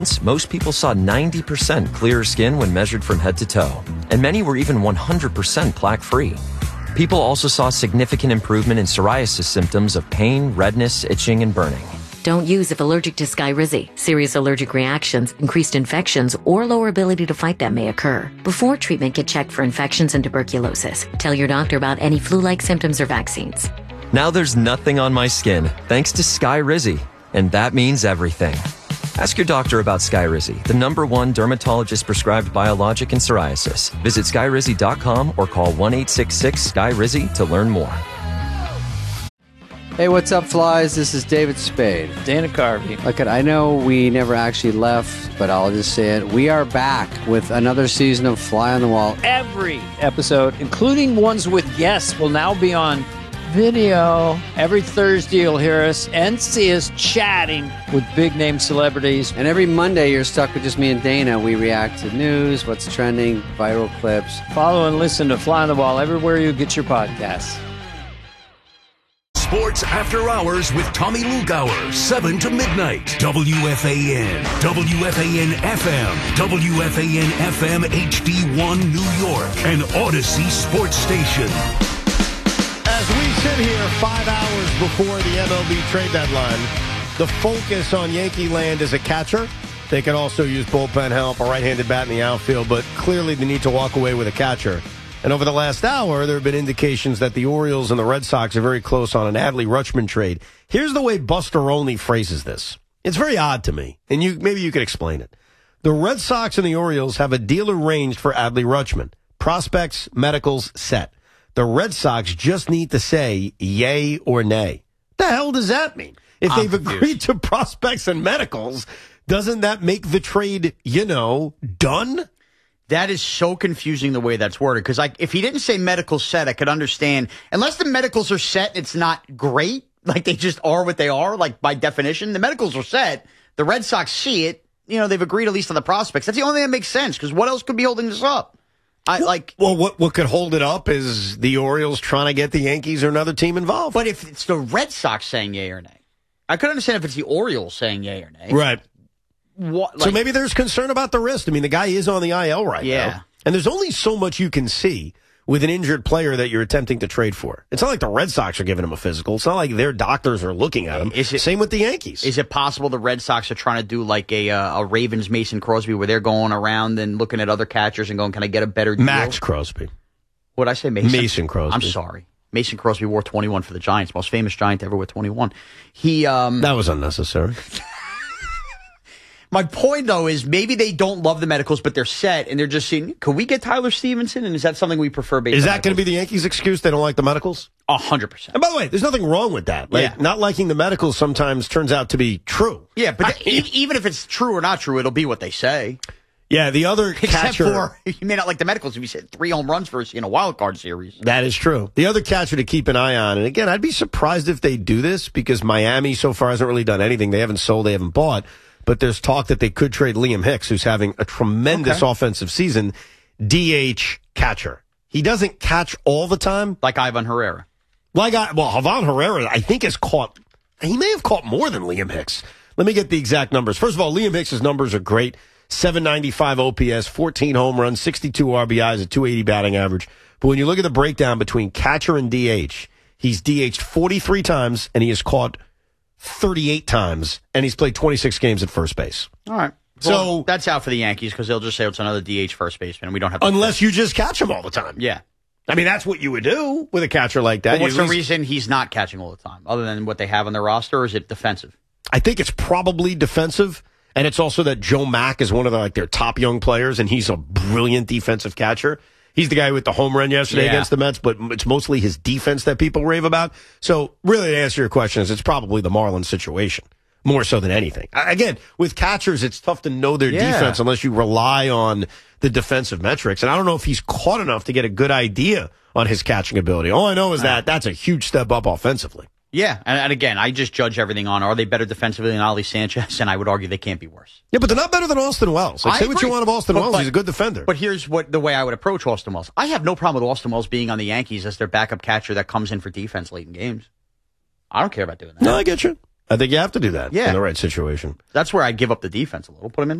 Most people saw 90% clearer skin when measured from head to toe, and many were even 100% plaque-free. People also saw significant improvement in psoriasis symptoms of pain, redness, itching, and burning. Don't use if allergic to Skyrizi. Serious allergic reactions, increased infections, or lower ability to fight them may occur. Before treatment, get checked for infections and tuberculosis. Tell your doctor about any flu-like symptoms or vaccines. Now there's nothing on my skin, thanks to Skyrizi, and that means everything. Ask your doctor about Skyrizi, the #1 dermatologist-prescribed biologic in psoriasis. Visit Skyrizi.com or call 1-866-SKY-RIZZI to learn more. Hey, what's up, flies? This is David Spade. Dana Carvey. Look, I know we never actually left, but I'll just say it. We are back with another season of Fly on the Wall. Every episode, including ones with guests, will now be on video. Every Thursday, you'll hear us and see us chatting with big-name celebrities. And every Monday, you're stuck with just me and Dana. We react to news, what's trending, viral clips. Follow and listen to Fly on the Wall everywhere you get your podcasts. Sports After Hours with Tommy Lugauer, 7 to midnight. WFAN, WFAN FM, WFAN FM HD1 New York, and Odyssey Sports Station. As we sit here 5 hours before the MLB trade deadline, the focus on Yankee land is a catcher. They can also use bullpen help, a right-handed bat in the outfield, but clearly they need to walk away with a catcher. And over the last hour, there have been indications that the Orioles and the Red Sox are very close on an Adley Rutschman trade. Here's the way Buster Olney phrases this. It's very odd to me, and maybe you could explain it. The Red Sox and the Orioles have a deal arranged for Adley Rutschman. Prospects, medicals, set. The Red Sox just need to say yay or nay. The hell does that mean? If they've agreed to prospects and medicals, doesn't that make the trade, done? That is so confusing the way that's worded. Because if he didn't say medical set, I could understand. Unless the medicals are set, it's not great. Like they just are what they are, like by definition. The medicals are set. The Red Sox see it. They've agreed at least on the prospects. That's the only thing that makes sense. Because what else could be holding this up? What could hold it up is the Orioles trying to get the Yankees or another team involved. But if it's the Red Sox saying yay or nay, I could understand if it's the Orioles saying yay or nay. Right. So maybe there's concern about the wrist. I mean, the guy is on the IL right now. And there's only so much you can see with an injured player that you're attempting to trade for. It's not like the Red Sox are giving him a physical. It's not like their doctors are looking at him. Same with the Yankees. Is it possible the Red Sox are trying to do like a Ravens Mason Crosby where they're going around and looking at other catchers and going, can I get a better deal? Max Crosby. What did I say, Mason? Mason Crosby. I'm sorry. Mason Crosby wore 21 for the Giants, most famous Giant to ever wear 21. That was unnecessary. My point, though, is maybe they don't love the medicals, but they're set, and they're just saying, could we get Tyler Stevenson? And is that something we prefer based on Is that going to be the Yankees' excuse? They don't like the medicals? 100%. And by the way, there's nothing wrong with that. Not liking the medicals sometimes turns out to be true. Yeah, but even if it's true or not true, it'll be what they say. Yeah, the other catcher... Except for, you may not like the medicals if you said 3 home runs for us in a wild card series. That is true. The other catcher to keep an eye on, and again, I'd be surprised if they do this, because Miami so far hasn't really done anything. They haven't sold, they haven't bought. But there's talk that they could trade Liam Hicks, who's having a tremendous offensive season, DH catcher. He doesn't catch all the time. Like Ivan Herrera. Ivan Herrera, I think, he may have caught more than Liam Hicks. Let me get the exact numbers. First of all, Liam Hicks' numbers are great. 795 OPS, 14 home runs, 62 RBIs, a 280 batting average. But when you look at the breakdown between catcher and DH, he's DH'd 43 times, and he has caught 38 times, and he's played 26 games at first base. All right. Well, so that's out for the Yankees because they'll just say it's another DH first baseman, and we don't have to unless you just catch him all the time. Yeah. I mean, that's what you would do with a catcher like that. But what's the reason he's not catching all the time, other than what they have on their roster, or is it defensive? I think it's probably defensive, and it's also that Joe Mack is one of their top young players, and he's a brilliant defensive catcher. He's the guy with the home run yesterday against the Mets, but it's mostly his defense that people rave about. So really, to answer your question, it's probably the Marlins situation, more so than anything. Again, with catchers, it's tough to know their defense unless you rely on the defensive metrics. And I don't know if he's caught enough to get a good idea on his catching ability. All I know is that that's a huge step up offensively. Yeah, and again, I just judge everything on, are they better defensively than Ali Sanchez? And I would argue they can't be worse. Yeah, but they're not better than Austin Wells. Say what you want of Austin Wells. He's a good defender. But here's the way I would approach Austin Wells. I have no problem with Austin Wells being on the Yankees as their backup catcher that comes in for defense late in games. I don't care about doing that. No, I get you. I think you have to do that Yeah. in the right situation. That's where I'd give up the defense a little. Put him in